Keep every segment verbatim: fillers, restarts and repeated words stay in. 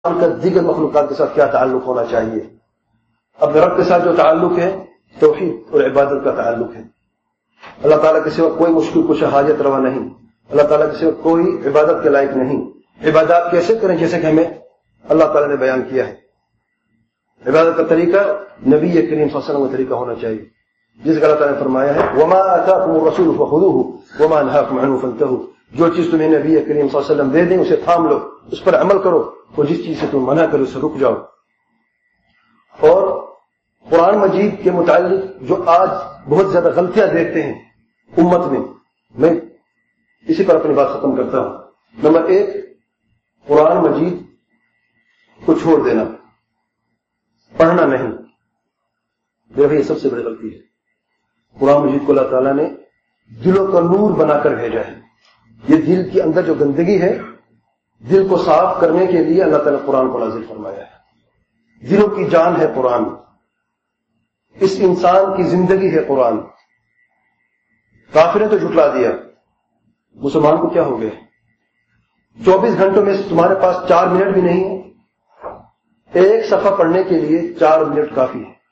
کا دیگر مخلوقات کے ساتھ کیا تعلق ہونا چاہیے. اپنے رب کے ساتھ جو تعلق ہے توحید اور عبادت کا تعلق ہے. اللہ تعالیٰ کے سوا کوئی مشکل کشا حاجت روا نہیں. اللہ تعالیٰ کے سوا کوئی عبادت کے لائق نہیں. عبادات کیسے کریں جیسے کہ ہمیں اللہ تعالیٰ نے بیان کیا ہے. عبادت کا طریقہ نبی کریم صلی اللہ علیہ وسلم کا طریقہ ہونا چاہیے جس کا اللہ تعالیٰ نے فرمایا ہے وَمَا آتَاكُمُ الرَّسُولُ فَخُذُوهُ وَمَا نَهَاكُمْ عَنْهُ فَانْتَهُوا. جو چیز تمہیں نبی کریم صلی اللہ علیہ وسلم دے دیں اسے تھام لو, اس پر عمل کرو, اور جس چیز سے تم منع کرو اسے رک جاؤ. اور قرآن مجید کے متعلق جو آج بہت زیادہ غلطیاں دیکھتے ہیں امت میں, میں اسی پر اپنی بات ختم کرتا ہوں. نمبر ایک, قرآن مجید کو چھوڑ دینا, پڑھنا نہیں. دیکھو یہ سب سے بڑی غلطی ہے. قرآن مجید کو اللہ تعالیٰ نے دلوں کا نور بنا کر بھیجا ہے. یہ دل کے اندر جو گندگی ہے دل کو صاف کرنے کے لیے اللہ تعالیٰ نے قرآن کو نازل فرمایا ہے. دلوں کی جان ہے قرآن, اس انسان کی زندگی ہے قرآن. کافر نے تو جھٹلا دیا, مسلمان کو کیا ہو گیا؟ چوبیس گھنٹوں میں سے تمہارے پاس چار منٹ بھی نہیں ہے. ایک صفحہ پڑھنے کے لیے چار منٹ کافی ہے.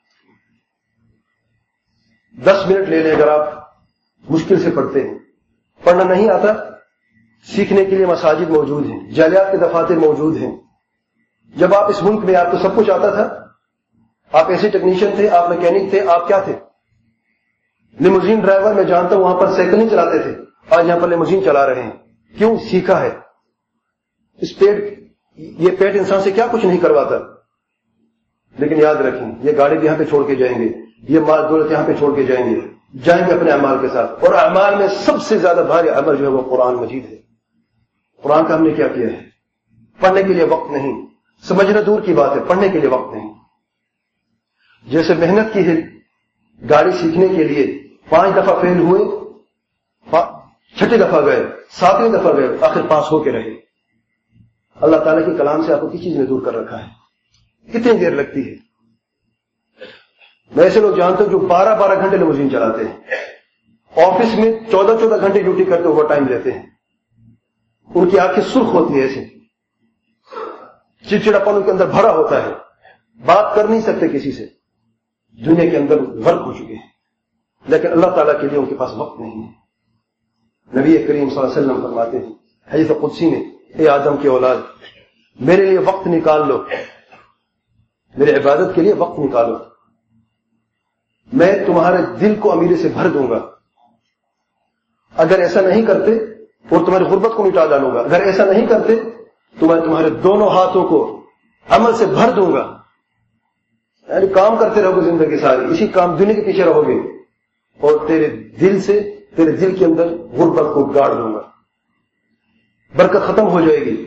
دس منٹ لے لیں اگر آپ مشکل سے پڑھتے ہیں. پڑھنا نہیں آتا, سیکھنے کے لیے مساجد موجود ہیں, جالیات کے دفاتر موجود ہیں. جب آپ اس ملک میں آپ کو سب کچھ آتا تھا, آپ ایسے ٹیکنیشین تھے, آپ میکینک تھے, آپ کیا تھے؟ لیموزین ڈرائیور میں جانتا ہوں وہاں پر سائیکل نہیں چلاتے تھے, آج یہاں پر لیموزین چلا رہے ہیں. کیوں؟ سیکھا ہے. اس پیٹ یہ پیٹ انسان سے کیا کچھ نہیں کرواتا. لیکن یاد رکھیں یہ گاڑی بھی یہاں پہ چھوڑ کے جائیں گے, یہ مال دولت یہاں پہ چھوڑ کے جائیں گے, جائیں گے اپنے اعمال کے ساتھ. اور اعمال میں سب سے زیادہ بھاری عمل جو ہے وہ قرآن مجید ہے. قرآن کا ہم نے کیا کیا ہے؟ پڑھنے کے لیے وقت نہیں. سمجھنا دور کی بات ہے, پڑھنے کے لیے وقت نہیں. جیسے محنت کی ہے گاڑی سیکھنے کے لیے, پانچ دفعہ فیل ہوئے, چھٹی دفعہ گئے, ساتویں دفعہ گئے, آخر پاس ہو کے رہے. اللہ تعالیٰ کے کلام سے آپ کو کس چیز نے دور کر رکھا ہے؟ کتنی دیر لگتی ہے؟ میں ایسے لوگ جانتے ہوں جو بارہ بارہ گھنٹے لیموزین چلاتے ہیں, آفس میں چودہ چودہ گھنٹے ڈیوٹی کرتے اوور ٹائم لیتے ہیں. ان کی آنکھیں سرخ ہوتی ہیں, ایسے چڑچڑاپن ان کے اندر بھرا ہوتا ہے, بات کر نہیں سکتے کسی سے. دنیا کے اندر غرق ہو چکے ہیں, لیکن اللہ تعالیٰ کے لیے ان کے پاس وقت نہیں ہے. نبی کریم صلی اللہ علیہ وسلم فرماتے ہیں حدیث قدسی میں, اے آدم کی اولاد میرے لیے وقت نکال لو, میرے عبادت کے لیے وقت نکالو, میں تمہارے دل کو امیری سے بھر دوں گا. اگر ایسا نہیں کرتے اور تمہاری غربت کو مٹا ڈالوں گا. اگر ایسا نہیں کرتے تو میں تمہارے دونوں ہاتھوں کو عمل سے بھر دوں گا. یعنی کام کرتے رہو گے زندگی ساری, اسی کام دنیا کے پیچھے رہو گے, اور تیرے دل سے تیرے دل کے اندر غربت کو گاڑ دوں گا. برکت ختم ہو جائے گی.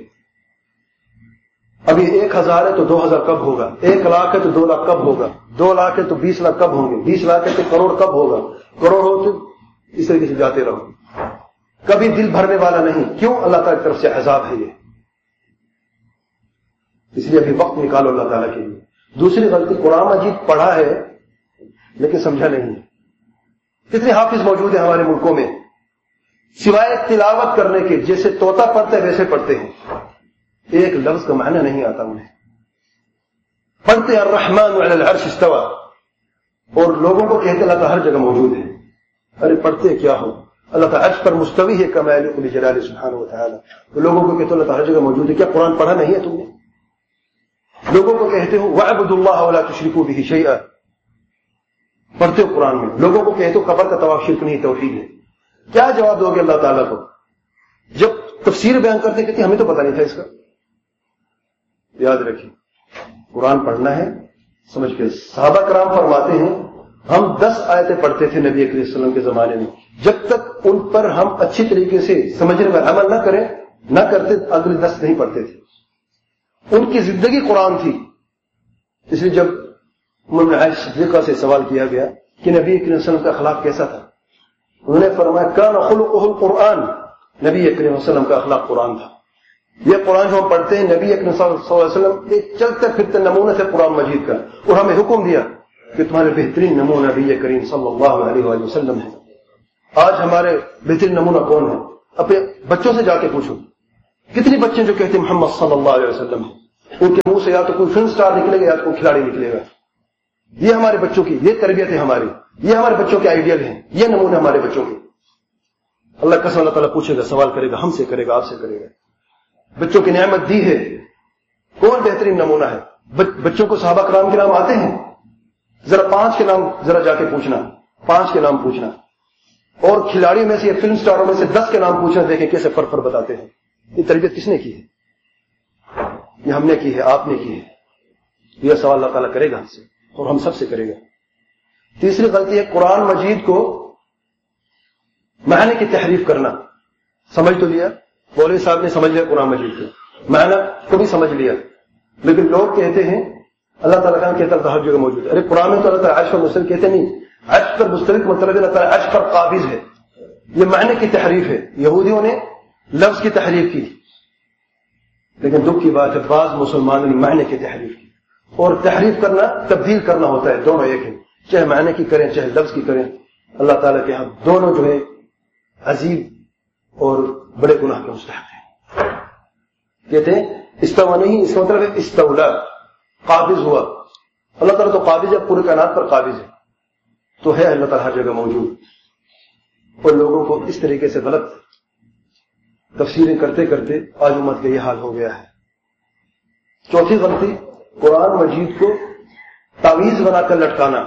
ابھی ایک ہزار ہے تو دو ہزار کب ہوگا, ایک لاکھ ہے تو دو لاکھ کب ہوگا, دو لاکھ ہے تو بیس لاکھ کب ہوں گے, بیس لاکھ ہے تو کروڑ کب ہوگا, کروڑ ہو تو اس طریقے سے جاتے رہو. کبھی دل بھرنے والا نہیں. کیوں؟ اللہ تعالیٰ کی طرف سے عذاب ہے یہ. اس لیے ابھی وقت نکالو اللہ تعالیٰ کے لیے. دوسری غلطی, قرآن مجید پڑھا ہے لیکن سمجھا نہیں ہے. کتنے حافظ موجود ہیں ہمارے ملکوں میں, سوائے تلاوت کرنے کے, جیسے طوطا پڑھتے ویسے پڑھتے ہیں, ایک لفظ کا معنی نہیں آتا انہیں. پڑھتے الرحمن علی العرش استوى, اور لوگوں کو کہتے اللہ تعالیٰ ہر جگہ موجود ہے. ارے پڑھتے کیا ہو؟ اللہ تعالیٰ عرش پر مستوی ہے کما یلیق بجلالہ سبحانہ وتعالی. تو لوگوں کو کہتے اللہ تعالیٰ ہر جگہ موجود ہے. کیا قرآن پڑھا نہیں ہے تم نے؟ لوگوں کو کہتے ہو وَاعْبُدُوا اللَّهَ وَلَا تُشْرِكُوا بِهِ شَيْئًا, پڑھتے ہو قرآن میں. لوگوں کو کہتے ہو قبر کا طواف شرک نہیں توحید ہے. کیا جواب دو گے اللہ تعالیٰ کو جب تفسیر بیان کرتے کہتے ہمیں تو پتہ نہیں تھا اس کا؟ یاد رکھیں قرآن پڑھنا ہے سمجھ کے. صحابہ کرام فرماتے ہیں ہم دس آیتیں پڑھتے تھے نبی کریم صلی اللہ علیہ وسلم کے زمانے میں, جب تک ان پر ہم اچھی طریقے سے سمجھنے میں عمل نہ کریں نہ کرتے اگلے دس نہیں پڑھتے تھے. ان کی زندگی قرآن تھی. اس لیے جب انہوں نے عائشہ صدیقہ سے سوال کیا گیا کہ نبی کریم صلی اللہ علیہ وسلم کا اخلاق کیسا تھا, انہوں نے فرمایا کان خلقہ القرآن, نبی کریم صلی اللہ علیہ وسلم کا اخلاق قرآن تھا. یہ قرآن جو ہم پڑھتے ہیں نبی کریم صلی اللہ علیہ وسلم ایک چلتے پھرتے نمونہ سے قرآن مجید کا, اور ہمیں حکم دیا کہ تمہارے بہترین نمونہ نبی کریم صلی اللہ علیہ وآلہ وسلم ہے. آج ہمارے بہترین نمونہ کون ہے؟ اپنے بچوں سے جا کے پوچھو, کتنی بچے جو کہتے ہیں محمد صلی اللہ علیہ وسلم ہیں, ان کے سے یا تو کوئی فلم سٹار نکلے گا یا تو کوئی کھلاڑی نکلے گا. یہ ہمارے بچوں کی یہ تربیت ہے ہماری, یہ ہمارے بچوں کے آئیڈیل ہیں, یہ نمونے ہمارے بچوں کے. اللہ قسم اللہ تعالیٰ پوچھے گا, سوال کرے گا, ہم سے کرے گا, آپ سے کرے گا. بچوں کی نعمت دی ہے, کون بہترین نمونہ ہے؟ بچوں کو صحابہ کرام کے نام آتے ہیں؟ ذرا پانچ کے نام ذرا جا کے پوچھنا, پانچ کے نام پوچھنا. اور کھلاڑیوں میں سے یا فلم سٹاروں میں سے دس کے نام پوچھنا, دیکھیں کیسے فر فر بتاتے ہیں. یہ تربیت کس نے کی ہے؟ یہ ہم نے کی ہے, آپ نے کی ہے. یہ سوال اللہ تعالیٰ کرے گا ہم سے اور ہم سب سے کرے گا. تیسری غلطی ہے قرآن مجید کو معنی کی تحریف کرنا. سمجھ تو لیا, مولوی صاحب نے سمجھ لیا قرآن مجید کو, معنی کو بھی سمجھ لیا, لیکن لوگ کہتے ہیں اللہ تعالیٰ کا کہتا ہے ہر جگہ موجود ہے. ارے قرآن میں تو اللہ تعالیٰ عرش پر مستقل کہتے نہیں, عرش پر مستقل مطلب اللہ تعالیٰ عرش پر قابض ہے. یہ معنی کی تحریف ہے. یہودیوں نے لفظ کی تحریف کی, لیکن دکھ کی بات ہے بعض مسلمانوں نے معنی کی تحریف کی. اور تحریف کرنا تبدیل کرنا ہوتا ہے, دونوں ایک ہیں, چاہے معنی کی کریں چاہے لفظ کی کریں. اللہ تعالیٰ کے ہاں دونوں جو ہے عظیم اور بڑے گناہ کے مستحق ہیں. کہتے ہیں استوا نہیں, اس کا مطلب ہے استولا, قابض ہوا. اللہ تعالیٰ تو قابض ہے, پورے کائنات پر قابض ہے, تو ہے اللہ تعالیٰ ہر جگہ موجود. اور لوگوں کو اس طریقے سے غلط تفسیریں کرتے کرتے آج امت کا یہ حال ہو گیا ہے. چوتھی غلطی قرآن مجید کو تعویذ بنا کر لٹکانا.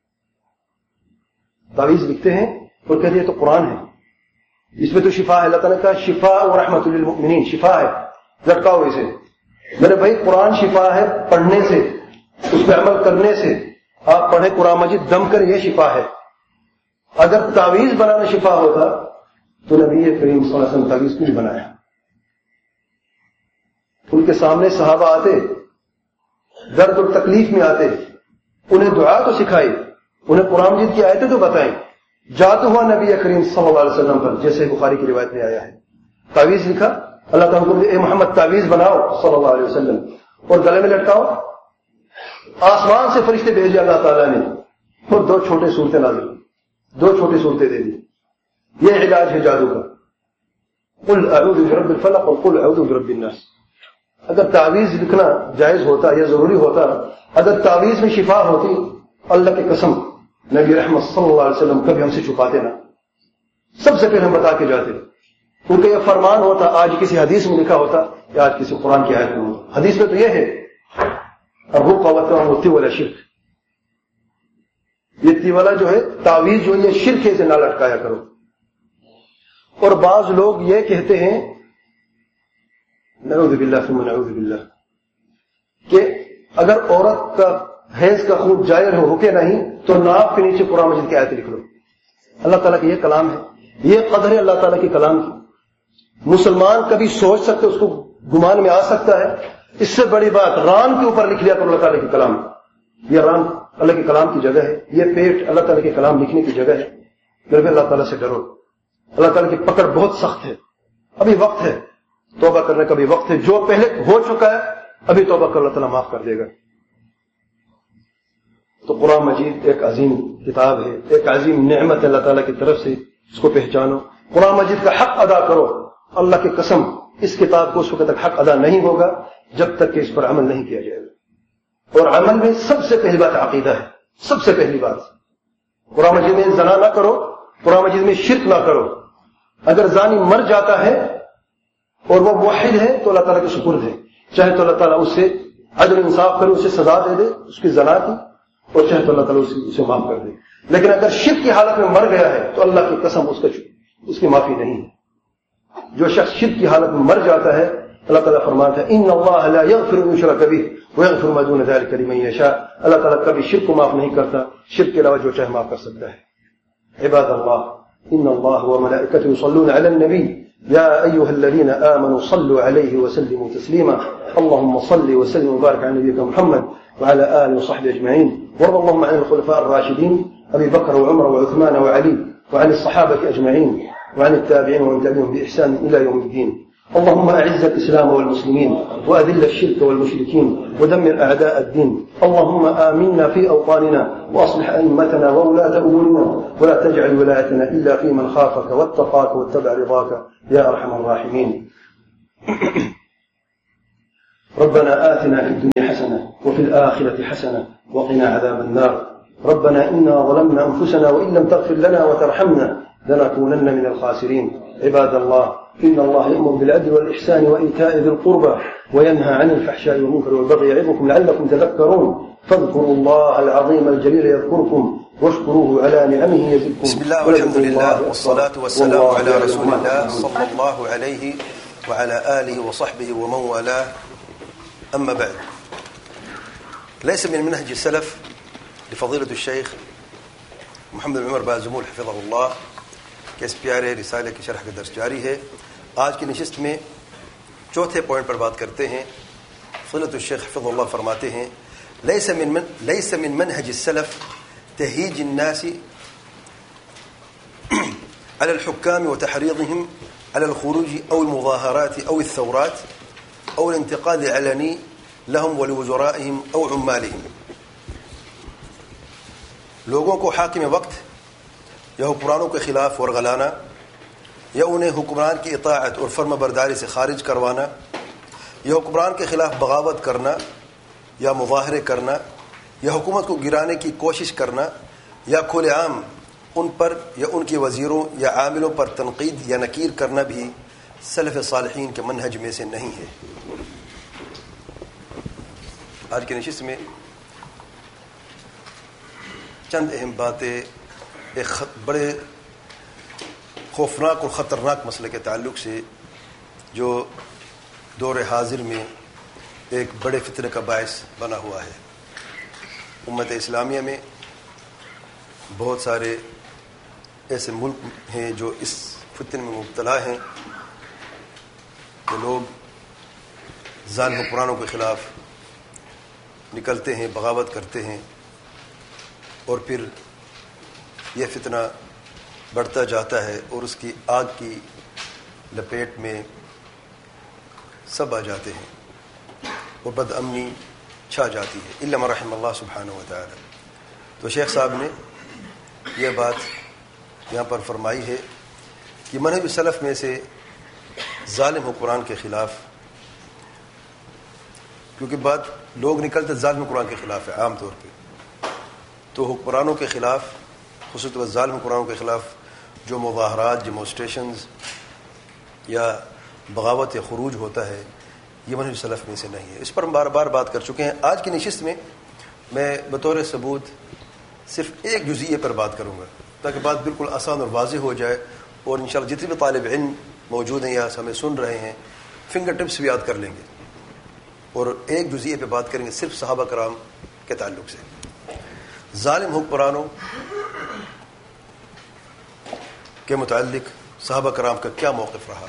تعویذ لکھتے ہیں اور کہتے ہیں تو قرآن ہے, اس میں تو شفا ہے. اللہ تعالیٰ کا شفا و رحمت للمؤمنین, شفا ہے, لٹکاؤ اسے. میرے بھائی قرآن شفا ہے پڑھنے سے, اس پہ عمل کرنے سے. آپ پڑھیں قرآن مجید دم کر, یہ شفا ہے. اگر تعویذ بنانا شفا ہوتا تو نبی کریم صلی اللہ علیہ وسلم تعویذ کیوں بنایا؟ ان کے سامنے صحابہ آتے, درد اور تکلیف میں آتے, انہیں دعا تو سکھائی, انہیں قرآن مجید کی آیتیں تو بتائیں. جادو ہوا نبی کریم صلی اللہ علیہ وسلم پر, جیسے بخاری کی روایت میں آیا ہے. تعویذ لکھا, اللہ تعالیٰ کو اے محمد تعویذ بناؤ صلی اللہ علیہ وسلم اور گلے میں لٹکاؤ. آسمان سے فرشتے بھیجے اللہ تعالیٰ نے اور دو چھوٹے صورتیں نازل, دو چھوٹی صورتیں دے دی. یہ علاج ہے جادو کا. قل اعوذ برب الفلق اور قل اعوذ برب الناس. اگر تعویذ لکھنا جائز ہوتا یا ضروری ہوتا, اگر تعویذ میں شفا ہوتی, اللہ کی قسم نبی رحمت صلی اللہ علیہ وسلم کبھی ہم سے چھپاتے نہ, سب سے پہلے ہم بتا کے جاتے. ان کا یہ فرمان ہوتا, آج کسی حدیث میں لکھا ہوتا یا آج کسی قرآن کی آیت میں ہوتا. حدیث میں تو یہ ہے ابو قوت والا شرک. یہ تیوالا جو ہے تعویذ جو یہ شرک ہے, اسے نہ لٹکایا کرو. اور بعض لوگ یہ کہتے ہیں نعوذ باللہ ثم نعوذ باللہ کہ اگر عورت کا حیض کا خون جائر ہو رکے نہیں تو ناف کے نیچے قرآن مجید کی آیت لکھ لو. اللہ تعالیٰ کا یہ کلام ہے, یہ قدر ہے اللہ تعالیٰ کے کلام کی. مسلمان کبھی سوچ سکتے, اس کو گمان میں آ سکتا ہے. اس سے بڑی بات ران کے اوپر لکھ لیا کرو اللہ تعالیٰ کے کلام. یہ ران اللہ کے کلام کی جگہ ہے, یہ پیٹ اللہ تعالیٰ کے کلام لکھنے کی جگہ ہے. پھر بھی اللہ تعالیٰ سے ڈرو. اللہ تعالیٰ کی پکڑ بہت سخت ہے. ابھی وقت ہے توبہ کرنے کا, بھی وقت ہے. جو پہلے ہو چکا ہے ابھی توبہ کر, اللہ تعالیٰ معاف کر دے گا. تو قرآن مجید ایک عظیم کتاب ہے, ایک عظیم نعمت ہے اللہ تعالیٰ کی طرف سے. اس کو پہچانو, قرآن مجید کا حق ادا کرو. اللہ کی قسم اس کتاب کو اس وقت تک حق ادا نہیں ہوگا جب تک کہ اس پر عمل نہیں کیا جائے گا. اور عمل میں سب سے پہلی بات عقیدہ ہے. سب سے پہلی بات قرآن مجید میں زنا نہ کرو, قرآن مجید میں شرک نہ کرو. اگر زانی مر جاتا ہے اور وہ موحد ہے تو اللہ تعالیٰ کے سپرد ہے. چاہے تو اللہ تعالیٰ اس سے عدل انصاف کرے, اسے سزا دے دے اس کی زنا کی, اور چاہے تو اللہ تعالیٰ اسے معاف کر دے. لیکن اگر شرک کی حالت میں مر گیا ہے تو اللہ کی قسم اس کا اس کی معافی نہیں ہے. جو شخص شرک کی حالت میں مر جاتا ہے اللہ تعالیٰ فرماتا ہے ان اللہ لا یغفر ان یشرک بہ ویغفر ما دون ذلک لمن یشاء. اللہ تعالیٰ کبھی شرک کو معاف نہیں کرتا, شرک کے علاوہ جو چاہے معاف کر سکتا ہے. عباد اللہ ان اللہ وملائکته یصلون علی النبی یا ایها الذین آمنوا صلوا علیہ وسلموا تسلیما. اللهم صل وسلم وبارك على نبيك محمد وعلى آله وصحبه أجمعين. وارض اللهم عن الخلفاء الراشدين أبي بكر وعمر وعثمان وعلي وعن الصحابة أجمعين وعن التابعين ومن تبعهم بإحسان إلى يوم الدين. اللهم أعز الإسلام والمسلمين وأذل الشرك والمشركين ودمر أعداء الدين. اللهم آمنا في أوطاننا وأصلح أئمتنا وولاة أمورنا ولا تجعل ولايتنا إلا في من خافك واتقاك واتبع رضاك يا أرحم الراحمين. ربنا آتنا في الدنيا الآخرة حسنة وقنا عذاب النار ربنا إنا ظلمنا أنفسنا وإن لم تغفر لنا وترحمنا لنكونن من الخاسرين عباد الله إن الله يأمر بالعدل والإحسان وإيتاء ذي القربى وينهى عن الفحشاء والمنكر والبغي يعظكم لعلكم تذكرون فاذكروا الله العظيم الجليل يذكركم واشكروه على نعمه يزدكم. بسم الله والحمد لله والصلاة والسلام على رسول الله صلى الله عليه وعلى آله وصحبه ومن والاه. أما بعد، ليس من منهج السلف لفضيلة الشيخ محمد بن عمر بازمول حفظه اللہ کہ اس پیارے رسالے کی شرح کا درس جاری ہے. آج کی نشست میں چوتھے پوائنٹ پر بات کرتے ہیں. فضیلۃ الشیخ حفظہ اللہ فرماتے ہیں ليس من من ليس من منهج السلف تهيج الناس على الحكام وتحريضهم على الخروج أو المظاهرات أو الثورات أو الانتقاد العلني لهم ولوزرائهم أو عمالهم. لوگوں کو حاکم وقت یا حکمرانوں کے خلاف ورغلانا یا انہیں حکمران کی اطاعت اور فرما برداری سے خارج کروانا یا حکمران کے خلاف بغاوت کرنا یا مظاہرے کرنا یا حکومت کو گرانے کی کوشش کرنا یا کھلے عام ان پر یا ان کے وزیروں یا عاملوں پر تنقید یا نکیر کرنا بھی سلف صالحین کے منہج میں سے نہیں ہے. آج کی نشست میں چند اہم باتیں ایک بڑے خوفناک اور خطرناک مسئلے کے تعلق سے جو دور حاضر میں ایک بڑے فتنے کا باعث بنا ہوا ہے. امت اسلامیہ میں بہت سارے ایسے ملک ہیں جو اس فتنے میں مبتلا ہیں کہ لوگ ظالم حکمرانوں کے خلاف نکلتے ہیں، بغاوت کرتے ہیں اور پھر یہ فتنہ بڑھتا جاتا ہے اور اس کی آگ کی لپیٹ میں سب آ جاتے ہیں اور بد امنی چھا جاتی ہے الا من رحم اللہ سبحانہ و تعالی. تو شیخ صاحب نے یہ بات یہاں پر فرمائی ہے کہ منہج سلف میں سے ظالم حکمران کے خلاف، کیونکہ بات لوگ نکلتے ظالم حکمران کے خلاف ہے عام طور پہ، تو حکمرانوں کے خلاف خصوصاً ظالم حکمرانوں کے خلاف جو مظاہرات، ڈیمونسٹریشنز یا بغاوت یا خروج ہوتا ہے یہ منہج سلف میں سے نہیں ہے. اس پر ہم بار بار بات کر چکے ہیں. آج کی نشست میں میں بطور ثبوت صرف ایک جزئیے پر بات کروں گا تاکہ بات بالکل آسان اور واضح ہو جائے اور انشاءاللہ جتنے بھی طالب علم موجود ہیں یا ہمیں سن رہے ہیں فنگر ٹپس بھی یاد کر لیں گے اور ایک جزئیے پہ بات کریں گے صرف صحابہ کرام کے تعلق سے. ظالم حکمرانوں کے متعلق صحابہ کرام کا کیا موقف رہا؟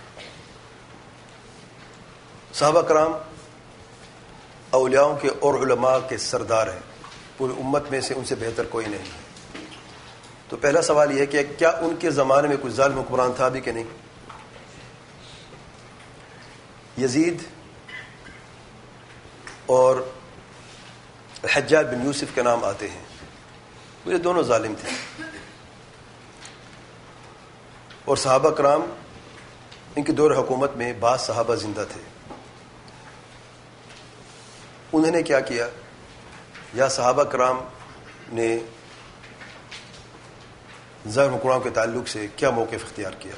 صحابہ کرام اولیاؤں کے اور علماء کے سردار ہیں، پوری امت میں سے ان سے بہتر کوئی نہیں ہے. تو پہلا سوال یہ ہے کہ کیا ان کے زمانے میں کوئی ظالم حکمران تھا بھی کہ نہیں؟ یزید اور الحجاج بن یوسف کے نام آتے ہیں، یہ دونوں ظالم تھے اور صحابہ کرام ان کے دور حکومت میں بعض صحابہ زندہ تھے. انہوں نے کیا کیا یا صحابہ کرام نے ظالم حکمرانوں کے تعلق سے کیا موقف اختیار کیا؟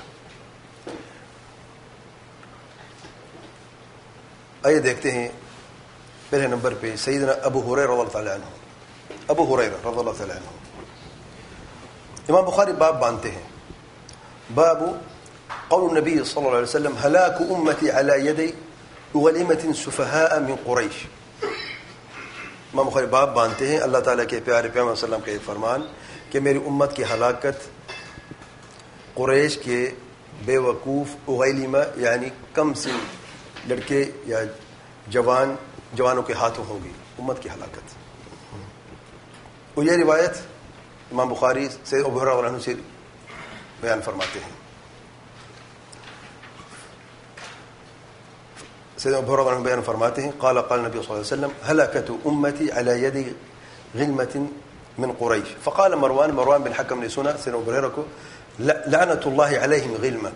آئیے دیکھتے ہیں. پہلے نمبر پہ سیدنا ابو ہریرہ رضی اللہ تعالیٰ عنہ. ابو ہریرہ رضی اللہ تعالیٰ عنہ امام بخاری باب باندھتے ہیں، باب قول النبی صلی اللہ علیہ وسلم ہلاک امتی علی یدی غلیمۃ سفہاء من قریش. امام بخاری باب باندھتے ہیں اللہ تعالیٰ کے پیارے پیغمبر صلی اللہ علیہ وسلم کا ایک فرمان کہ میری امت کی ہلاکت قریش کے بے وقوف غلیمہ یعنی کم سن لڑکے یا جوان جوانوں کے ہاتھوں ہوگی، امت کی ہلاکت. اور یہ روایت امام بخاری سے ابو ہریرہ رضی اللہ عنہ سے بیان فرماتے ہیں. سیدنا ابو ہریرہ بیان فرماتے ہیں قال قال نبی صلی اللہ علیہ وسلم ہلاکت امتی علی ید غلمۃ من قریش. فقال مروان مروان بن حکم نے سنا سیدنا ابو ہریرہ کو لعنت اللہ علیہم غلمہ،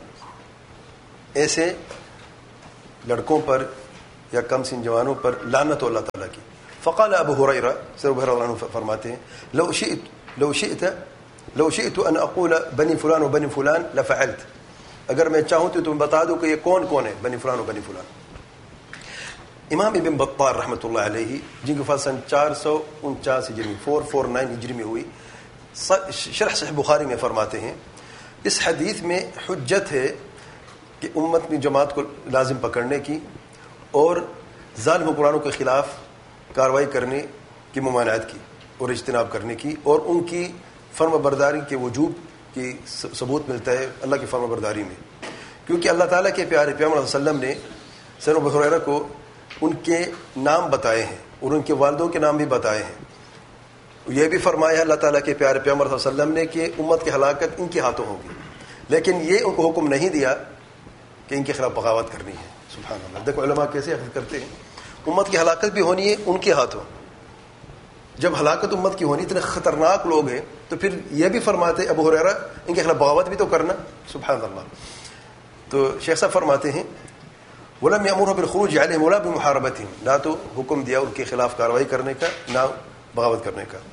ایسے لڑکوں پر یا کم سن جوانوں پر لعنت اللہ تعالیٰ کی. فقال ابو هريرہ سر ابو ہریرہ عنہ فرماتے ہیں لو شئت لو شئت لو شئت ان اقول بنی فلان و بنی فلان لفعلت، اگر میں چاہوں تو تم بتا دو کہ یہ کون کون ہے بنی فلان و بنی فلان. امام ابن بطال رحمۃ اللہ علیہ جن کی وفات سن چار سو انچاس ہجری میں فور فور نائن ہجری میں ہوئی، شرح صحیح بخاری میں فرماتے ہیں اس حدیث میں حجت ہے کہ امت میں جماعت کو لازم پکڑنے کی اور ظالم حکمرانوں کے خلاف کارروائی کرنے کی ممانعت کی اور اجتناب کرنے کی، اور ان کی فرما برداری کے وجوب کی ثبوت ملتا ہے اللہ کی فرما برداری میں، کیونکہ اللہ تعالیٰ کے پیارے پیغمبر صلی اللہ علیہ وسلم نے سیدنا ابو ہریرہ کو ان کے نام بتائے ہیں اور ان کے والدوں کے نام بھی بتائے ہیں. یہ بھی فرمایا ہے اللہ تعالیٰ کے پیارے پیغمبر صلی اللہ علیہ وسلم نے کہ امت کی ہلاکت ان کے ہاتھوں ہوگی، لیکن یہ ان کو حکم نہیں دیا کہ ان کے خلاف بغاوت کرنی ہے. سبحان اللہ، دیکھو علماء کیسے عقل کرتے ہیں. امت کی ہلاکت بھی ہونی ہے ان کے ہاتھوں. جب ہلاکت امت کی ہونی اتنے خطرناک لوگ ہیں تو پھر یہ بھی فرماتے ابو ہریرہ ان کے خلاف بغاوت بھی تو کرنا. سبحان اللہ. تو شیخ صاحب فرماتے ہیں ولم یامرہ بالخروج علیہم ولا بمحاربتہم، نہ تو حکم دیا ان کے خلاف کارروائی کرنے کا نہ بغاوت کرنے کا،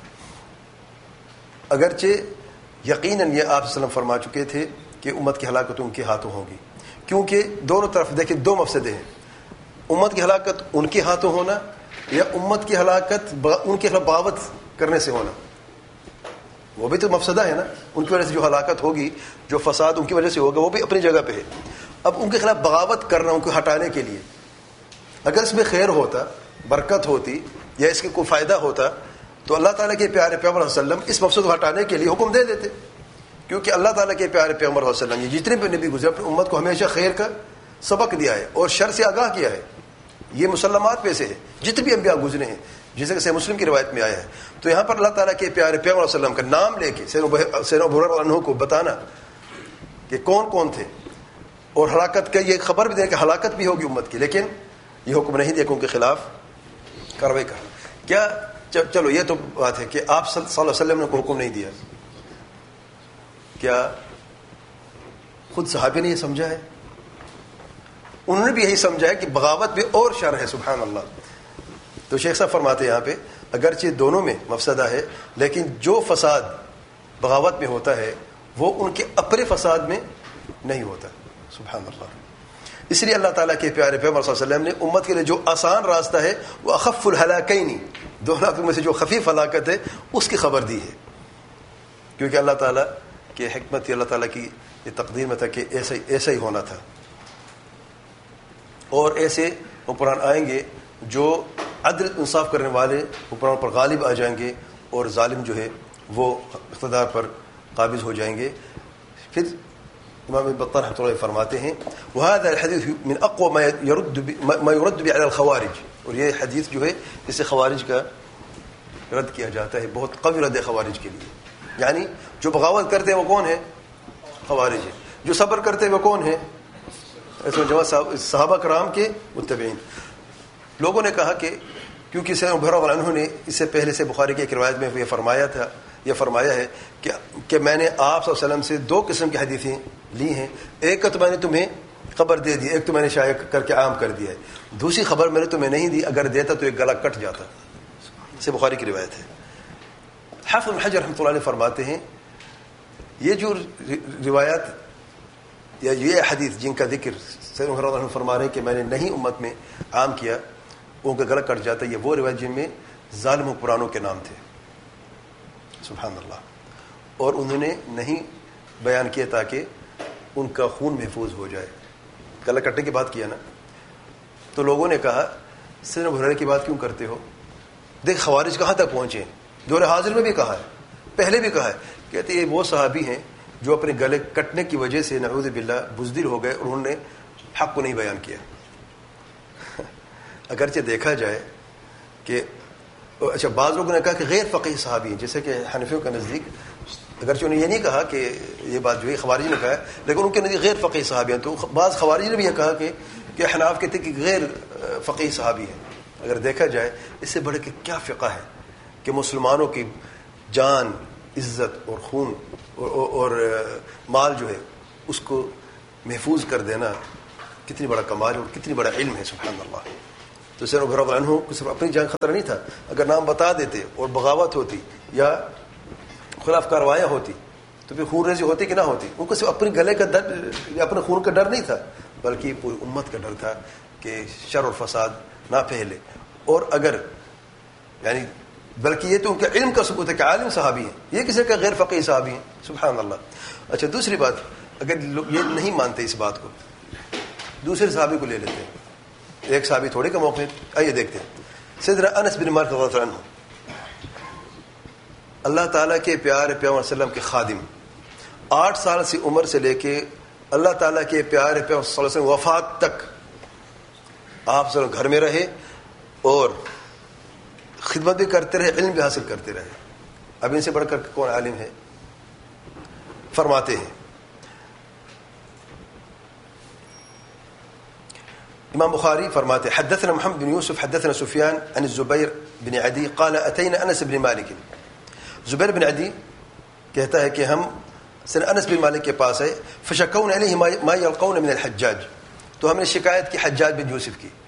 اگرچہ یقیناً یہ آپ صلی اللہ علیہ وسلم فرما چکے تھے کہ امت کی ہلاکت ان کے ہاتھوں ہوگی، کیونکہ دونوں طرف دیکھیں دو مفسدے ہیں، امت کی ہلاکت ان کے ہاتھوں ہونا یا امت کی ہلاکت ان کے خلاف بغاوت کرنے سے ہونا. وہ بھی تو مفسدہ ہے نا، ان کی وجہ سے جو ہلاکت ہوگی، جو فساد ان کی وجہ سے ہوگا وہ بھی اپنی جگہ پہ ہے. اب ان کے خلاف بغاوت کرنا ان کو ہٹانے کے لیے، اگر اس میں خیر ہوتا، برکت ہوتی یا اس کے کوئی فائدہ ہوتا تو اللہ تعالیٰ کے پیارے پیغمبر صلی اللہ علیہ وسلم اس مقصد کو ہٹانے کے لیے حکم دے دیتے، کیونکہ اللہ تعالیٰ کے پیارے پیغمبر صلی اللہ علیہ وسلم یہ جتنے بھی نبی گزرے اپنی امت کو ہمیشہ خیر کا سبق دیا ہے اور شر سے آگاہ کیا ہے. یہ مسلمات میں سے ہے جتنے بھی انبیاء گزرے ہیں، جیسے کہ صحیح مسلم کی روایت میں آیا ہے. تو یہاں پر اللہ تعالیٰ کے پیارے پیغمبر صلی اللہ علیہ وسلم کا نام لے کے سیدنا ابو ہریرہ عنہ کو بتانا کہ کون کون تھے اور ہلاکت کا یہ خبر بھی دے کہ ہلاکت بھی ہوگی امت کی، لیکن یہ حکم نہیں دیا کہ ان کے خلاف کارروائی کرنا. کیا چلو یہ تو بات ہے کہ آپ صلی اللہ علیہ وسلم نے کوئی حکم نہیں دیا، کیا خود صحابی نے یہ سمجھا ہے؟ انہوں نے بھی یہی سمجھا ہے کہ بغاوت بھی اور شر ہے. سبحان اللہ. تو شیخ صاحب فرماتے ہیں یہاں پہ اگرچہ دونوں میں مفسدہ ہے، لیکن جو فساد بغاوت میں ہوتا ہے وہ ان کے اپنے فساد میں نہیں ہوتا. سبحان اللہ. اس لیے اللہ تعالیٰ کے پیارے پیغمبر صلی اللہ علیہ وسلم نے امت کے لیے جو آسان راستہ ہے وہ اخف الہلاکین، دو ہلاکتوں میں سے جو خفیف ہلاکت ہے اس کی خبر دی ہے، کیونکہ اللہ تعالیٰ کی حکمت، اللہ تعالیٰ کی یہ تقدیر میں تھا کہ ایسا ایسا ہی ہونا تھا. اور ایسے حکمران آئیں گے جو عدل انصاف کرنے والے حکمران پر غالب آ جائیں گے اور ظالم جو ہے وہ اقتدار پر قابض ہو جائیں گے. پھر امام ابن بطال رحمۃ اللہ فرماتے ہیں وهذا الحديث من اقوى ما يرد ما يرد به على الخوارج، اور یہ حدیث جو ہے اس سے خوارج کا رد کیا جاتا ہے، بہت قوی رد ہے خوارج کے لیے. یعنی جو بغاوت کرتے ہیں وہ کون ہے؟ خوارج ہے. جو صبر کرتے ہیں وہ کون ہے؟ اس میں جماعت صحابہ کرام کے متبعین. لوگوں نے کہا کہ کیونکہ سیدنا ابو ہریرہ عنہ نے اس سے پہلے سے بخاری کی ایک روایت میں یہ فرمایا تھا یہ فرمایا ہے کہ کہ میں نے آپ صلی اللہ علیہ وسلم سے دو قسم کی حدیثیں لی ہیں، ایک تو میں نے تمہیں خبر دے دی، ایک تو میں نے شائع کر کے عام کر دیا ہے، دوسری خبر میں نے تمہیں نہیں دی، اگر دیتا تو ایک گلا کٹ جاتا. سے بخاری کی روایت ہے. حافظ بن حجر رحمۃ اللہ علیہ فرماتے ہیں یہ جو روایات یا یہ حدیث جن کا ذکر سیدنا ابو ہریرہ فرما رہے ہیں کہ میں نے نہیں امت میں عام کیا، ان کا گلا کٹ جاتا ہے، یہ وہ روایت جن میں ظالم حکمرانوں کے نام تھے. سبحان اللہ. اور انہوں نے نہیں بیان کیا تاکہ ان کا خون محفوظ ہو جائے. گلا کٹنے کی بات کیا نا، تو لوگوں نے کہا سیدنا ابو ہریرہ کی بات کیوں کرتے ہو؟ دیکھ خوارج کہاں تک پہنچے. دور حاضر میں بھی کہا ہے، پہلے بھی کہا ہے، کہتے یہ وہ صحابی ہیں جو اپنے گلے کٹنے کی وجہ سے نعوذ باللہ بزدل ہو گئے اور انہوں نے حق کو نہیں بیان کیا. اگرچہ دیکھا جائے کہ اچھا بعض لوگوں نے کہا کہ غیر فقیہ صحابی ہیں، جیسے کہ حنفیوں کے نزدیک اگرچہ انہوں نے یہ نہیں کہا کہ یہ بات جو ہے خوارج نے کہا ہے، لیکن ان کے نزدیک غیر فقیہ صحابی ہیں. تو بعض خوارج نے بھی یہ کہا کہ کہ حناف کہتے کہ غیر فقیہ صحابی ہیں. اگر دیکھا جائے اس سے بڑھ کے کیا فقہ ہے کہ مسلمانوں کی جان، عزت اور خون اور, اور مال جو ہے اس کو محفوظ کر دینا کتنی بڑا کمال اور کتنی بڑا علم ہے. سبحان اللہ. تو سیدنا عمر رضی اللہ عنہ کو صرف اپنی جان خطرہ نہیں تھا، اگر نام بتا دیتے اور بغاوت ہوتی یا خلاف کاروائیاں ہوتی تو پھر خون ریزی ہوتی کہ نہ ہوتی. ان کو صرف اپنے گلے کا در یا اپنے خون کا ڈر نہیں تھا، بلکہ پوری امت کا ڈر تھا کہ شر اور فساد نہ پھیلے. اور اگر یعنی بلکہ یہ تو ان کے علم کا ثبوت ہے کہ عالم صحابی ہیں، یہ کسی کا غیر فقیہ صحابی ہیں. سبحان اللہ. اچھا دوسری بات، اگر لوگ یہ نہیں مانتے اس بات کو، دوسرے صحابی کو لے لیتے ہیں. ایک صحابی تھوڑے کا موقع ہے. آئیے دیکھتے ہیں سیدنا انس بن مالک رضی اللہ عنہ، اللہ تعالیٰ کے پیارے پیغمبر صلی اللہ علیہ وسلم کے خادم، آٹھ سال سے عمر سے لے کے اللہ تعالیٰ کے پیارے پیغمبر صلی اللہ علیہ وسلم وفات تک آپ صلی گھر میں رہے اور خدمت بھی کرتے رہے، علم بھی حاصل کرتے رہے. اب ان سے بڑھ کر کون عالم ہے؟ فرماتے ہیں امام بخاری فرماتے حدثنا محمد بن یوسف حدثنا سفیان عن الزبیر بن عدی قال اتینا انس بن مالک. زبیر بن عدی کہتا ہے کہ ہم سر انس بن مالک کے پاس ہے، فشکون علیہ ما یلقون من الحجاج، تو ہم نے شکایت کی حجاج بن یوسف کی.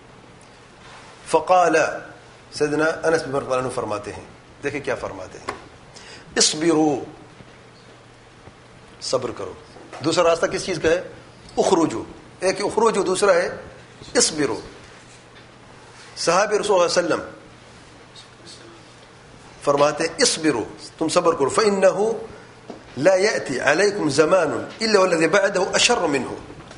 فقال سیدنا انس بن مالک عنہ فرماتے ہیں، دیکھیں کیا فرماتے ہیں، اصبروا، صبر کرو. دوسرا راستہ کس چیز کا ہے؟ اخرجوا. ایک اخرجوا، دوسرا ہے اصبروا. صحابہ رسول اللہ صلی اللہ علیہ وسلم فرماتے ہیں اصبروا، تم صبر کرو، فإنه لا يأتي عليكم زمان إلا والذي بعده أشر منه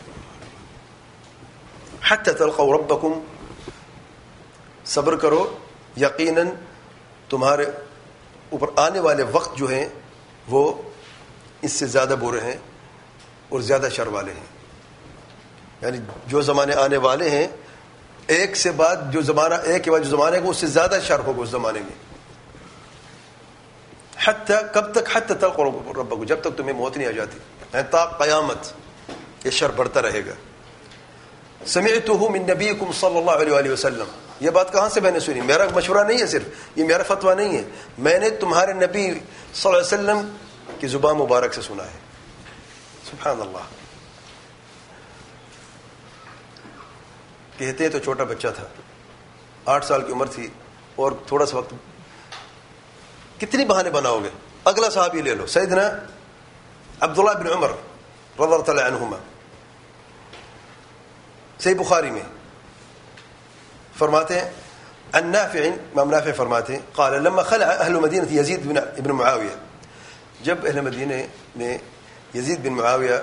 حتى تلقوا ربكم. صبر کرو، یقیناً تمہارے اوپر آنے والے وقت جو ہیں وہ اس سے زیادہ برے ہیں اور زیادہ شر والے ہیں. یعنی جو زمانے آنے والے ہیں، ایک سے بعد جو زمانہ ایک کے بعد جو زمانے کو اس سے زیادہ شر ہوگا اس زمانے میں. حتی کب تک؟ حتی تلقوا ربکم، جب تک تمہیں موت نہیں آ جاتی، تا قیامت یہ شر بڑھتا رہے گا. سمعتہ من نبیکم صلی اللہ علیہ وآلہ وسلم، یہ بات کہاں سے میں نے سنی؟ میرا مشورہ نہیں ہے، صرف یہ میرا فتویٰ نہیں ہے، میں نے تمہارے نبی صلی اللہ علیہ وسلم کی زبان مبارک سے سنا ہے. سبحان اللہ. کہتے ہیں تو چھوٹا بچہ تھا، آٹھ سال کی عمر تھی اور تھوڑا سا وقت، کتنی بہانے بناؤ گے؟ اگلا صحابی لے لو، سیدنا عبداللہ بن عمر رضی اللہ تعالی عنہما، صحیح بخاری میں فرماتے ہیں عن نافع، امام نافع فرماتے ہیں قال لما خلع اہل مدینہ یزید بن ابن معاویہ، جب اہل مدینہ نے یزید بن معاویہ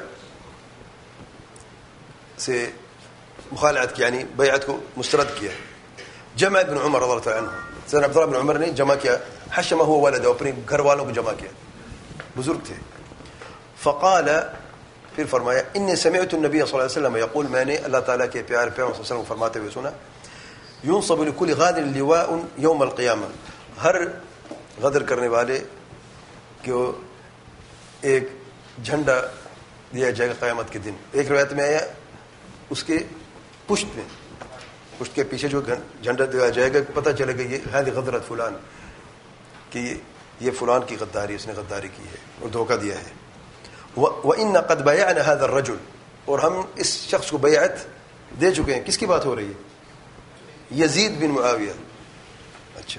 سے مخالعت کی، یعنی بیعت کو مسترد کیا، جمع ابن عمر رضی اللہ عنہ، سیدنا عبداللہ بن عمر نے جمع کیا، حشمہ هو ولد، اپنے گھر والوں کو جمع کیا، بزرگ تھے. فقال، پھر فرمایا انی سمعت النبی صلی اللہ علیہ وسلم یقول، میں نے اللہ تعالیٰ کے پیارے پیغمبر صلی اللہ علیہ وسلم فرماتے ہوئے سنا، ينصب لكل غادر لواء يوم القیامہ، ہر غدر کرنے والے کو ایک جھنڈا دیا جائے گا قیامت کے دن. ایک روایت میں آیا اس کے پشت میں، پشت کے پیچھے جو جھنڈا دیا جائے گا، پتہ چلے گا یہ ہے غدرت فلان، کہ یہ فلان کی غداری، اس نے غداری کی ہے اور دھوکہ دیا ہے. وَإِنَّ قَدْ بَيَعْنَا هَذَا الرَّجُلِ، اور ہم اس شخص کو بیعت دے چکے ہیں. کس کی بات ہو رہی ہے؟ یزید بن معاویہ. اچھا،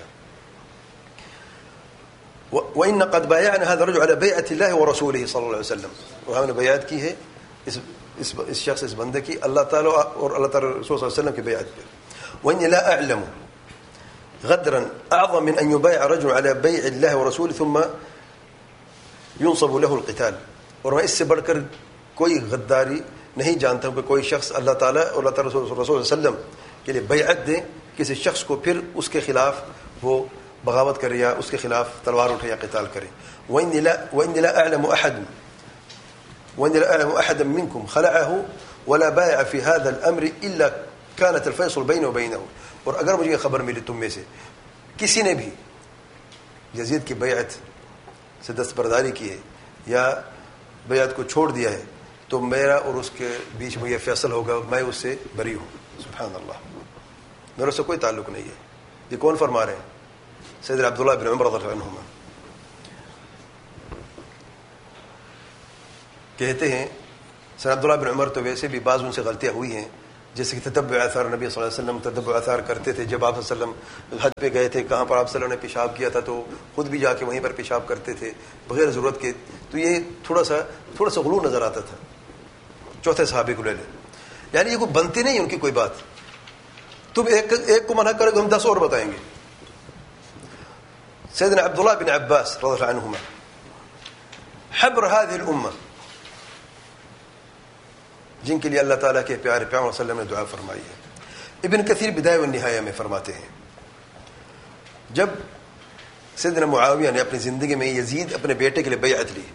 وَإِنَّ قَدْ بَيَعْنَا هَذَا الرَّجُلِ عَلَى بَيْعَةِ اللَّهِ وَرَسُولِهِ صلی اللہ علیہ وسلم، اور ہم نے بیعت کی ہے اس اس اس شخص اس بندے کی اللہ تعالیٰ اور اللہ تعالیٰ رسول صلی اللہ علیہ وسلم کی بیعت پر. وَإِنِّي لَا أَعْلَمُ غدرا اعظم من ان يبايع رجل على بيع الله ورسوله ثم ينصب له القتال، اور میں اس سے بڑھ کر کوئی غداری نہیں جانتا ہوں کہ کوئی شخص اللہ تعالیٰ اور اللہ تعالیٰ رسول صلی اللہ علیہ وسلم کے لیے بیعت دے کسی شخص کو، پھر اس کے خلاف وہ بغاوت کرے یا اس کے خلاف تلوار اٹھے یا قتال کرے. وإني لا وإني لا أعلم أحد وإني لا أعلم أحدا منكم خلعه ولا بايع في هذا الأمر إلا كانت الفيصل بينه وبينه، اور اگر مجھے خبر ملی تم میں سے کسی نے بھی یزید کی بیعت سے دستبرداری کی ہے یا بیعت کو چھوڑ دیا ہے تو میرا اور اس کے بیچ میں یہ فیصل ہوگا، میں اس سے بری ہوں. سبحان اللہ، میرے سے کوئی تعلق نہیں ہے. یہ کون فرما رہے ہیں؟ سیدنا عبداللہ بن عمر رضی اللہ عنہما کہتے ہیں. سیدنا عبداللہ بن عمر تو ویسے بھی بعض ان سے غلطیاں ہوئی ہیں، جیسے کہ تتبع آثار نبی صلی اللہ علیہ وسلم تتبع آثار کرتے تھے. جب آپ صلی اللہ علیہ وسلم حج پہ گئے تھے کہاں پر آپ صلی اللہ علیہ وسلم نے پیشاب کیا تھا تو خود بھی جا کے وہیں پر پیشاب کرتے تھے بغیر ضرورت کے. تو یہ تھوڑا سا تھوڑا سا غلو نظر آتا تھا. چوتھے صحابی کو لے لیں, یعنی یہ کوئی بنتی نہیں ان کی کوئی بات. تم ایک ایک کو منع کرے گا ہم دس اور بتائیں گے. سیدنا عبداللہ بن عباس رضی اللہ عنہما حبر هذه الامه, جن کے لیے اللہ تعالیٰ کے پیارے پیغمبر صلی اللہ علیہ وسلم نے دعا فرمائی ہے. ابن کثیر بدایہ والنہایہ میں فرماتے ہیں جب سیدنا معاویہ نے اپنی زندگی میں یزید اپنے بیٹے کے لیے بیعت لی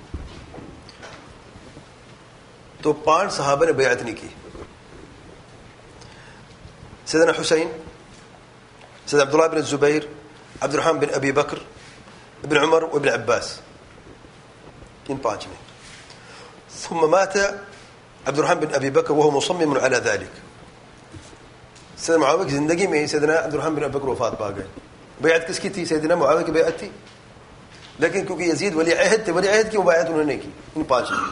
تو پانچ صحابہ نے بیعت نہیں کی. سیدنا حسین, سیدنا عبداللہ بن الزبیر, عبد الرحمن بن ابی بکر, ابن عمر وابن عباس, ان پانچ نے. ثم مات عبد الرحمن بن ابی بکر وهو مصمم على ذلك. سیدنا معاویہ کی زندگی میں سیدنا عبد الرحمن بن ابی بکر وفات پا گئے. بیعت کس کی تھی؟ سیدنا معاویہ کی بیعت تھی, لیکن کیونکہ یزید ولی عہد تھے, ولی عہد کی بیعت انہوں نے کی ان پانچ نے.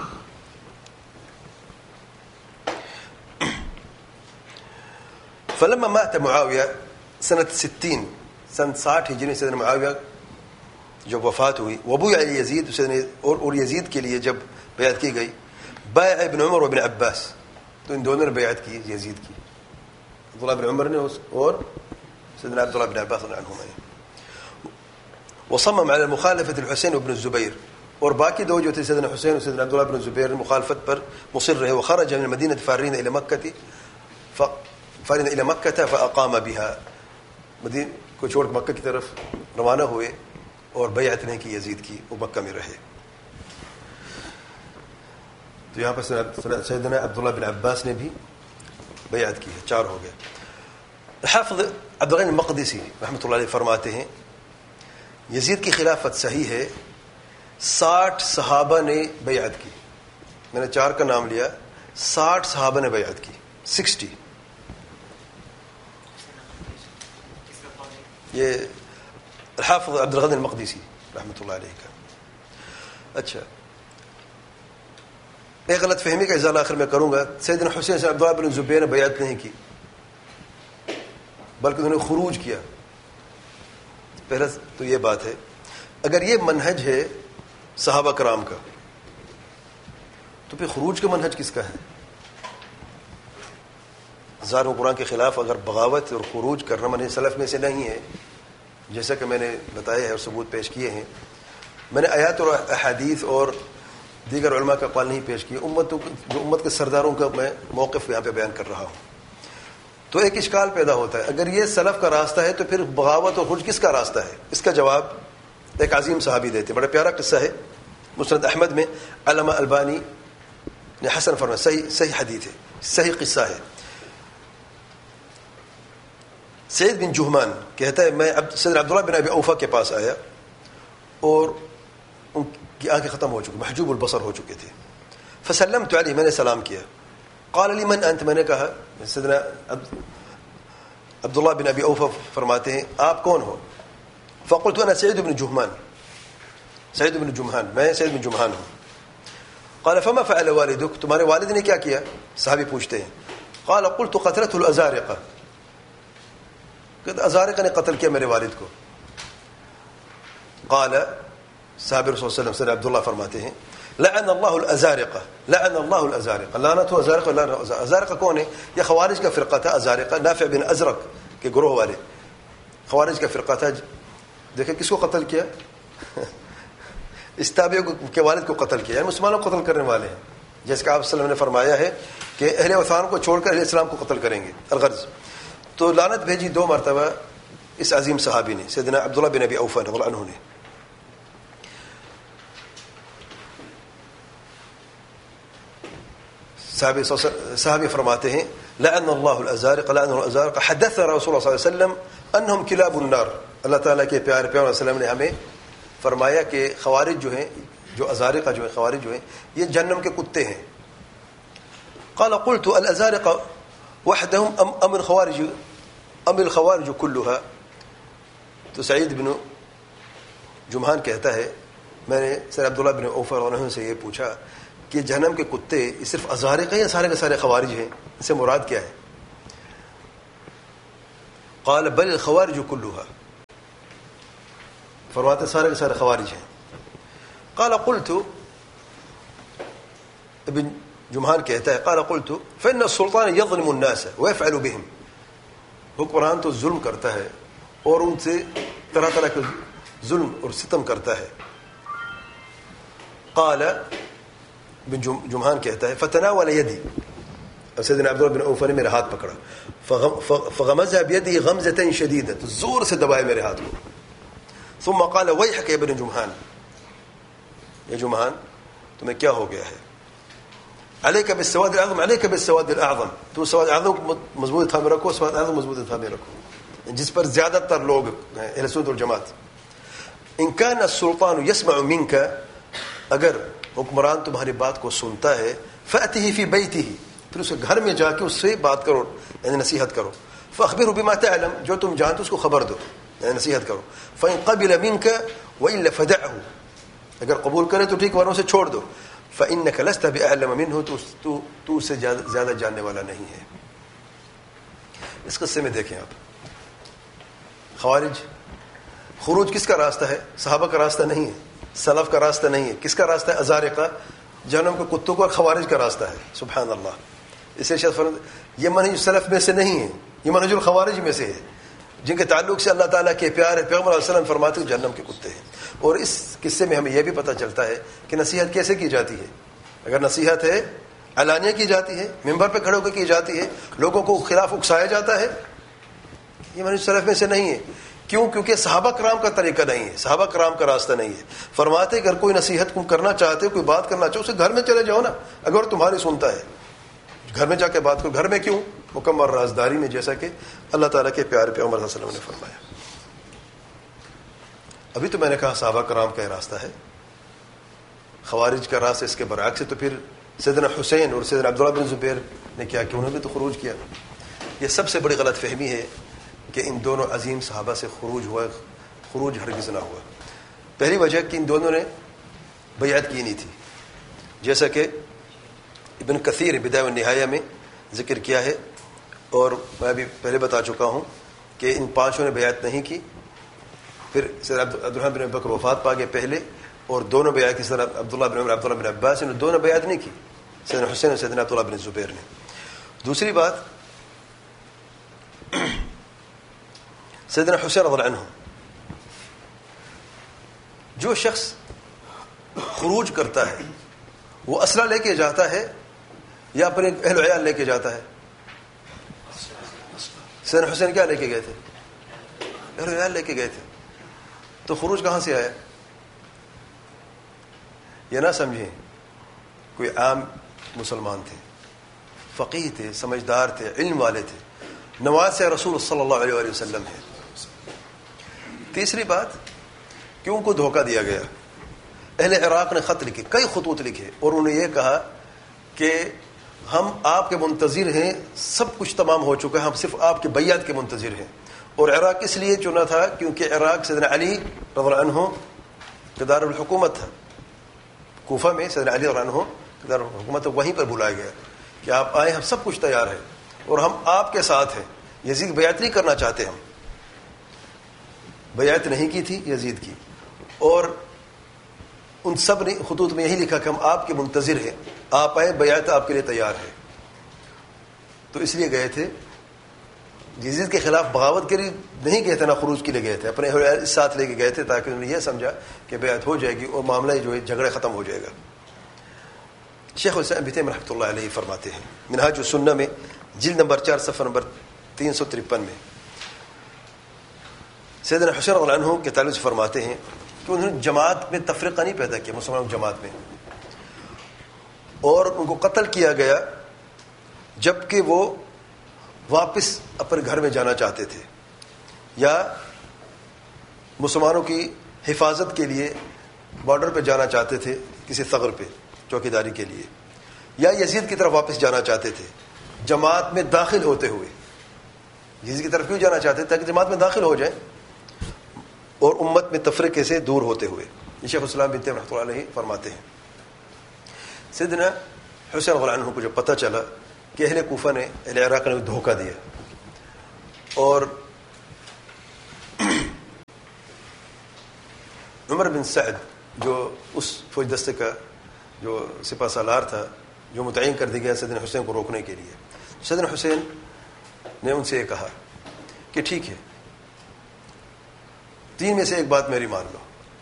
فلما مات معاویہ سنت ستین, سن ساٹھ ہجری سیدنا معاویہ جب وفات ہوئی, وبویع یزید اور اور یزید کے لیے جب بیعت کی گئی, بائع ابن عمر وابن عباس, تو ان دونوں نے بیعت کی یزید کی. عبداللہ بن عمر نے اور سیدنا عبداللہ بن عباس رضی اللہ عنہما نے. وصمم على مخالفة الحسين وابن الزبير, اور باقی دو جو تھے سیدنا حسین اور سیدنا عبداللہ بن الزبیر مخالفت پر مصر رہے. وخرج من المدینة فارین الى مکہ فارین الى مکہ فاقام بها, مدینہ کو چھوڑ مکہ کی طرف روانہ ہوئے اور بیعت نہیں کی یزید کی, وہ مکہ میں رہے. تو یہاں پر سیدنا عبداللہ بن عباس نے بھی بیعت کی ہے, چار ہو گئے. حافظ عبد الغنی المقدسی رحمۃ اللہ علیہ فرماتے ہیں یزید کی خلافت صحیح ہے, ساٹھ صحابہ نے بیعت کی. میں نے چار کا نام لیا, ساٹھ صحابہ نے بیعت کی, سکسٹی. یہ حافظ عبد الغنی المقدسی رحمۃ اللہ علیہ کا. اچھا, ایک غلط فہمی کا ازالہ آخر میں کروں گا. سیدنا حسین سے عبداللہ بن زبیر نے بیعت نہیں کی بلکہ انہوں نے خروج کیا. پہلا تو یہ بات ہے. اگر یہ منہج ہے صحابہ کرام کا تو پھر خروج کا منہج کس کا ہے؟ ظاہر قرآن کے خلاف اگر بغاوت اور خروج کرنا منہج سلف میں سے نہیں ہے, جیسا کہ میں نے بتایا ہے اور ثبوت پیش کیے ہیں. میں نے آیات اور احادیث اور دیگر علماء کا قول نہیں پیش کیا. امت جو امت کے سرداروں کا میں موقف یہاں پہ بیان کر رہا ہوں. تو ایک اشکال پیدا ہوتا ہے, اگر یہ سلف کا راستہ ہے تو پھر بغاوت اور خروج کس کا راستہ ہے؟ اس کا جواب ایک عظیم صحابی دیتے. بڑا پیارا قصہ ہے, مسند احمد میں علامہ البانی نے حسن فرمایا, صحیح صحیح حدیث ہے, صحیح قصہ ہے. سعید بن جہمان کہتا ہے میں سیدنا عبداللہ بن ابی اوفا کے پاس آیا اور ان کی آنکھیں ختم ہو چکی, محجوب البصر ہو چکے تھے. فسلمت علیہ, میں نے سلام کیا. قال لی من انت, میں نے کہا سیدنا عبداللہ بن ابی اوفا فرماتے ہیں آپ کون ہو؟ فقلت انا سعید بن جہمان, سعید بن جمحان, میں سعید بن جمحان ہوں. قال فما فعل والدک, تمہارے والد نے کیا کیا؟ صحابی پوچھتے ہیں. قال قلت قتلته الازارقہ, کہ ازارقہ نے قتل کیا میرے والد کو. قال صحابی رسول صلی اللہ علیہ وسلم عبداللہ فرماتے ہیں لعن اللہ الازارقہ, لعن اللہ الازارقہ, لعنت ہو ازارقہ. ازارقہ کون ہے؟ یہ خوارج کا فرقہ تھا. ازارقہ نافع بن ازرق کے گروہ والے خوارج کا فرقہ تھا. دیکھیں کس کو قتل کیا؟ اس تابعی کے والد کو قتل کیا, یعنی مسلمانوں کو قتل کرنے والے ہیں. جیسے کہ آپ صلی اللہ علیہ وسلم نے فرمایا ہے کہ اہل وطن کو چھوڑ کر اہل اسلام کو قتل کریں گے. الغرض تو لعنت بھیجی دو مرتبہ اس عظیم صحابی نے, سیدنا عبداللہ بن ابی اوفا رضی اللہ عنہ نے. صحابی صحابی فرماتے ہیں لعن اللہ الازارق, لعن الازارق, حدث رسول اللہ صلی اللہ علیہ وسلم انہم کلاب النار. اللہ تعالیٰ کے پیارے پیغمبر صلی اللہ علیہ وسلم نے ہمیں فرمایا کہ خوارج جو ہیں, جو ازارقہ جو ہیں, خوارج جو ہیں, یہ جہنم کے کتے ہیں. قال قلت الازارق وحدهم ام ام الخوارج ام الخوارج كلها. تو سعید بن جمحان کہتا ہے میں نے سر عبداللہ بن اوفا رضی اللہ عنہ سے یہ پوچھا کہ جہنم کے کتے صرف ازارقہ یا سارے کے سارے خوارج ہیں, اس سے مراد کیا ہے؟ قال بل الخوارج كلها، فرماتے سارے کے سارے خوارج ہیں. قال قلت، ابن جمحان کہتا ہے قال قلت فإن السلطان يظلم الناس ويفعل بهم، حکمران تو ظلم کرتا ہے اور ان سے طرح طرح کے ظلم اور ستم کرتا ہے. قال ابن جمحان کہتا ہے فتناول يدي، اب سیدنا عبداللہ بن عوف نے میرا ہاتھ پکڑا، فغمزها بيده غمزة شديدة، تو زور سے دبائے میرے ہاتھ کو. ثم قال ويحك يا ابن جمحان، یا جمحان تمہیں کیا ہو گیا ہے؟ عليك بالسواد الاعظم، عليك بالسواد الاعظم، تو سواد اعظم مضبوط تھامے رکھو، سواد اعظم مضبوط تھامے رکھو، جس پر زیادہ تر لوگ ہیں اہل سنت والجماعت. ان كان السلطان يسمع منك، اگر حکمران تمہاری بات کو سنتا ہے، فأته في بيته، پھر اس کے گھر میں جا کے اس سے بات کرو، یعنی نصیحت کرو. فأخبره بما تعلم، جو تم جانتے اس کو خبر دو، یعنی نصیحت کرو. فإن قبل منك وإلا فدعه، اگر قبول کرے تو ٹھیک، ورنہ اسے چھوڑ دو. فإنك لست بأعلم منه، تو تو تو سے زیادہ جاننے والا نہیں ہے. اس قصے میں دیکھیں آپ، خوارج، خروج کس کا راستہ ہے؟ صحابہ کا راستہ نہیں ہے، سلف کا راستہ نہیں ہے. کس کا راستہ ہے؟ ازارقہ، جہنم کے کتوں کا، خوارج کا راستہ ہے. سبحان اللہ. اسے شاید فرماتے یہ منہج سلف میں سے نہیں ہے، یہ منہج الخوارج میں سے ہے، جن کے تعلق سے اللہ تعالیٰ کے پیار ہے. پیغمبر علیہ السلام فرماتے ہیں جہنم کے کتے ہیں. اور اس قصے میں ہمیں یہ بھی پتہ چلتا ہے کہ نصیحت کیسے کی جاتی ہے. اگر نصیحت ہے علانیہ کی جاتی ہے، ممبر پہ کھڑے ہو کے کی جاتی ہے، لوگوں کو خلاف اکسایا جاتا ہے، یہ منہج سلف میں سے نہیں ہے. کیوں؟ کیونکہ صحابہ کرام کا طریقہ نہیں ہے، صحابہ کرام کا راستہ نہیں ہے. فرماتے اگر کوئی نصیحت کو کرنا چاہتے ہو، کوئی بات کرنا چاہو، اسے گھر میں چلے جاؤ نا. اگر تمہاری سنتا ہے گھر میں جا کے بات کرو. گھر میں کیوں؟ مکمل رازداری میں، جیسا کہ اللہ تعالیٰ کے پیارے پیغمبر صلی اللہ علیہ وسلم نے فرمایا. ابھی تو میں نے کہا صحابہ کرام کا یہ راستہ ہے، خوارج کا راستہ اس کے برعکس ہے. تو پھر سیدنا حسین اور سیدنا عبداللہ بن زبیر نے کیا کہ انہوں نے تو خروج کیا. یہ سب سے بڑی غلط فہمی ہے کہ ان دونوں عظیم صحابہ سے خروج ہوا. خروج ہرگز نہ ہوا. پہلی وجہ کہ ان دونوں نے بیعت کی نہیں تھی، جیسا کہ ابن کثیر بدایہ والنہایہ میں ذکر کیا ہے، اور میں بھی پہلے بتا چکا ہوں کہ ان پانچوں نے بیعت نہیں کی. پھر سیدنا عبدالرحمن بن ابی بکر وفات پا گئے پہلے، اور دونوں بیعت کی سیدنا عبداللہ بن عمر، عبداللہ بن عباس نے دونوں بیعت نہیں کی، سیدنا حسین اور سیدنا عبداللہ بن زبیر نے. دوسری بات، سیدنا حسین رضی اللہ عنہ، جو شخص خروج کرتا ہے وہ اسلحہ لے کے جاتا ہے یا اپنے اہل و عیال لے کے جاتا ہے؟ سیدنا حسین کیا لے کے گئے تھے؟ اہل و عیال لے کے گئے تھے. تو خروج کہاں سے آیا؟ یہ نہ سمجھیں کوئی عام مسلمان تھے، فقیہ تھے، سمجھدار تھے، علم والے تھے، نواز رسول صلی اللہ علیہ وآلہ وسلم ہے. تیسری بات کہ ان کو دھوکہ دیا گیا. اہل عراق نے خط لکھے، کئی خطوط لکھے، اور انہوں نے یہ کہا کہ ہم آپ کے منتظر ہیں، سب کچھ تمام ہو چکا ہے، ہم صرف آپ کے بیعت کے منتظر ہیں. اور عراق اس لیے چنا تھا کیونکہ عراق سیدنا علی رضی اللہ عنہ کا دار الحکومت تھا. کوفہ میں سیدنا علی رضی اللہ عنہ کا دار الحکومت، وہیں پر بلایا گیا کہ آپ آئیں، ہم سب کچھ تیار ہے اور ہم آپ کے ساتھ ہیں. یزید بیعت نہیں کرنا چاہتے، ہم بیعت نہیں کی تھی یزید کی، اور ان سب نے خطوط میں یہی لکھا کہ ہم آپ کے منتظر ہیں، آپ آئے، بیعت آپ کے لیے تیار ہے. تو اس لیے گئے تھے، یزید کے خلاف بغاوت کے لیے نہیں گئے تھے، نہ خروج کے لیے گئے تھے، اپنے ساتھ لے کے گئے تھے تاکہ انہوں نے یہ سمجھا کہ بیعت ہو جائے گی اور معاملہ جو ہے جھگڑا ختم ہو جائے گا. شیخ الاسلام ابن تیمیہ رحمۃ اللہ علیہ فرماتے ہیں منہاج السنہ میں جلد نمبر چار صفحہ نمبر تین سو ترپن میں، سیدنا حسین رضی اللہ عنہ کے تعلق سے فرماتے ہیں کہ انہوں نے جماعت میں تفرقہ نہیں پیدا کیا، مسلمان جماعت میں، اور ان کو قتل کیا گیا جبکہ وہ واپس اپنے گھر میں جانا چاہتے تھے، یا مسلمانوں کی حفاظت کے لیے بارڈر پہ جانا چاہتے تھے، کسی ثغر پہ چوکی داری کے لیے، یا یزید کی طرف واپس جانا چاہتے تھے جماعت میں داخل ہوتے ہوئے. یزید کی طرف کیوں جانا چاہتے تھے؟ تاکہ جماعت میں داخل ہو جائیں اور امت میں تفرقے سے دور ہوتے ہوئے. یہ شیخ الاسلام ابن تیمیہ رحمۃ اللہ علیہ فرماتے ہیں. سیدنا حسین رضی اللہ عنہ کو جب پتہ چلا کہ اہل کوفہ نے، اہل عراق نے دھوکہ دیا اور عمر بن سعد جو اس فوج دستے کا جو سپہ سالار تھا جو متعین کر دیا گیا سیدنا حسین کو روکنے کے لیے، سیدنا حسین نے ان سے یہ کہا کہ ٹھیک ہے، تین میں سے ایک بات میری مان لو،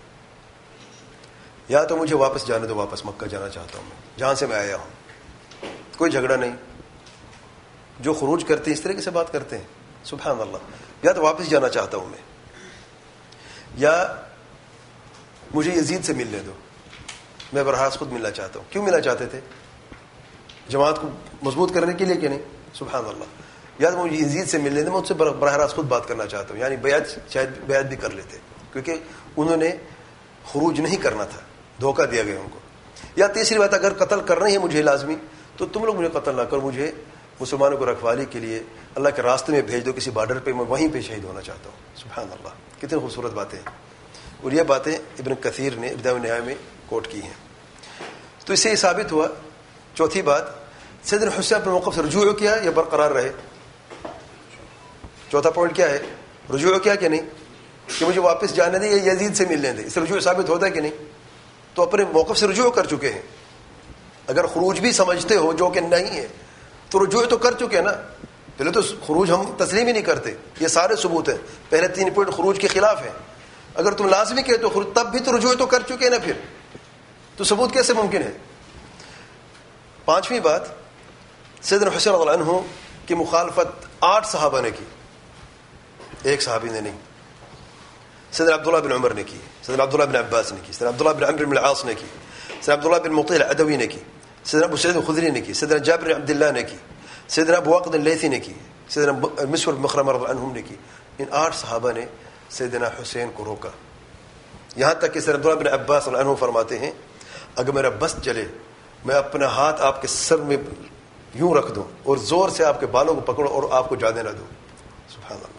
یا تو مجھے واپس جانے دو، واپس مکہ جانا چاہتا ہوں میں جہاں سے میں آیا ہوں، کوئی جھگڑا نہیں، جو خروج کرتے ہیں اس طریقے سے بات کرتے ہیں، سبحان اللہ، یا تو واپس جانا چاہتا ہوں میں، یا مجھے یزید سے ملنے دو، میں براہ خود ملنا چاہتا ہوں۔ کیوں ملنا چاہتے تھے؟ جماعت کو مضبوط کرنے کے لیے کہ نہیں؟ سبحان اللہ، یا تو مجھے یزید سے ملنے دو، میں ان سے براہ راست خود بات کرنا چاہتا ہوں، یعنی بیعت شاید بیعت بھی کر لیتے، کیونکہ انہوں نے خروج نہیں کرنا تھا، دھوکہ دیا گیا ان کو۔ یا تیسری بات، اگر قتل کرنا ہے مجھے لازمی تو تم لوگ مجھے قتل نہ کرو، مجھے مسلمانوں کو رکھوالی کے لیے اللہ کے راستے میں بھیج دو کسی بارڈر پہ، میں وہیں پہ شہید ہونا چاہتا ہوں۔ سبحان اللہ، کتنی خوبصورت باتیں ہیں، اور یہ باتیں ابن کثیر نے بدایہ النہایہ میں کوٹ کی ہیں۔ تو اس سے یہ ثابت ہوا، چوتھی بات، سیدنا حسین اپنے موقف سے رجوع کیا یا برقرار رہے؟ چوتھا پوائنٹ کیا ہے؟ رجوع کیا کہ نہیں، کہ مجھے واپس جانے دیں یا یزید سے ملنے دیں، اس سے رجوع ثابت ہوتا ہے کہ نہیں؟ تو اپنے موقف سے رجوع کر چکے ہیں۔ اگر خروج بھی سمجھتے ہو جو کہ نہیں ہے تو رجوع تو کر چکے ہیں نا، پہلے تو خروج ہم تسلیم ہی نہیں کرتے، یہ سارے ثبوت ہیں، پہلے تین پوائنٹ خروج کے خلاف ہیں، اگر تم لازمی کہتے تو خروج، تب بھی تو رجوع تو کر چکے ہیں نا، پھر تو ثبوت کیسے ممکن ہے؟ پانچویں بات، سیدنا حسین رضی اللہ عنہ کی مخالفت آٹھ صحابہ نے کی، ایک صحابی نے نہیں۔ سیدنا عبداللہ بن عمر نے کی، سیدنا عبداللہ بن عباس نے کی، سیدنا عبداللہ بن عمرو بن العاص نے کی، سیدنا عبداللہ بن مطیع العدوی نے کی، سیدنا ابو سعید الخدری نے کی، سیدنا جابر بن عبداللہ نے کی، سیدنا ابو واقد اللیثی نے کی، سیدنا مسور بن مخرمہ رضی اللہ عنہم نے کی۔ ان آٹھ صحابہ نے سیدنا حسین کو روکا، یہاں تک کہ سیدنا عبداللہ بن عباس رضی اللہ عنہ فرماتے ہیں اگر میرا بس چلے میں اپنا ہاتھ آپ کے سر میں یوں رکھ دوں اور زور سے آپ کے بالوں کو پکڑوں اور آپ کو جانے نہ دوں۔ سبحان اللہ۔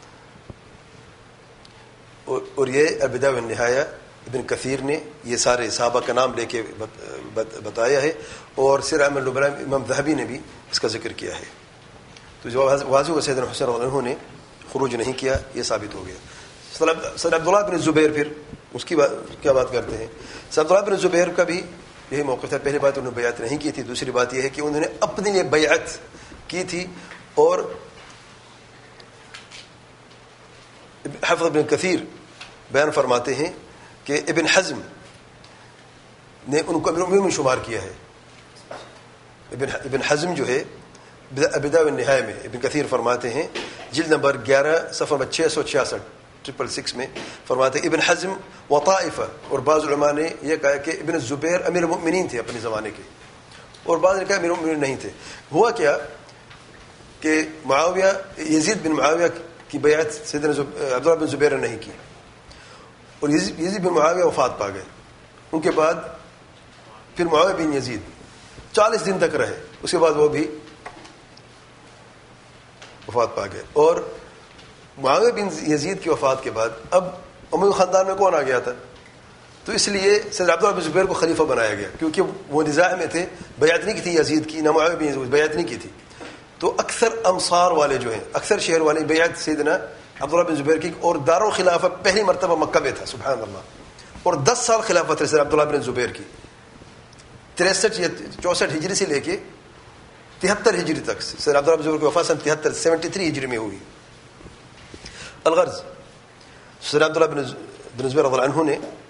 اور, اور یہ البدایہ والنہایہ ابن کثیر نے یہ سارے صحابہ کا نام لے کے بتایا ہے، اور سیر اعلام النبلاء امام ذہبی نے بھی اس کا ذکر کیا ہے۔ تو جو واضح ہوا سیدنا حسین رضی اللہ عنہ نے خروج نہیں کیا، یہ ثابت ہو گیا۔ سیدنا عبداللہ بن زبیر، پھر اس کی بات کیا بات کرتے ہیں؟ سیدنا عبداللہ بن زبیر کا بھی یہی موقف تھا، پہلی بات انہوں نے بیعت نہیں کی تھی، دوسری بات یہ ہے کہ انہوں نے اپنے لیے بیعت کی تھی، اور حافظ ابن کثیر بیان فرماتے ہیں کہ ابن حزم نے ان کو امیر میں شمار کیا ہے۔ ابن ابن حزم جو ہے البدایہ والنہایہ میں، ابن کثیر فرماتے ہیں جلد نمبر گیارہ صفحہ نمبر چھ سو چھیاسٹھ ٹرپل سکس میں فرماتے ہیں ابن حزم و طائفہ، اور بعض علماء نے یہ کہا کہ ابن زبیر امیر المؤمنین تھے اپنے زمانے کے، اور بعض نے کہا امیر المؤمنین نہیں تھے۔ ہوا کیا کہ معاویہ یزید بن معاویہ کی بیعت سیدنا عبداللہ بن زبیر نے نہیں کی، اور یزید بن معاویہ وفات پا گئے۔ ان کے بعد پھر معاویہ بن یزید چالیس دن تک رہے، اس کے بعد وہ بھی وفات پا گئے۔ اور معاویہ بن یزید کی وفات کے بعد اب امیوی خاندان میں کون آ گیا تھا؟ تو اس لیے سیدنا عبداللہ بن زبیر کو خلیفہ بنایا گیا، کیونکہ وہ نزاع میں تھے، بیعت نہیں کی تھی یزید کی، نہ معاویہ بن یزید بیعت نہیں کی تھی۔ تو اکثر امصار والے جو ہیں، اکثر شہر والے بیعت سیدنا عبداللہ بن زبیر کی، اور دارالخلافہ پہلی مرتبہ مکہ میں تھا، سبحان اللہ، اور دس سال خلافت رہی سیدنا عبداللہ بن زبیر کی، تریسٹھ یا چونسٹھ ہجری سے لے کے تہتر ہجری تک۔ سیدنا عبداللہ بن زبیر کی وفات سن تہتر سیونٹی تھری ہجری میں ہوئی۔ الغرض، سیدنا عبداللہ بن زبیر رضی اللہ عنہ نے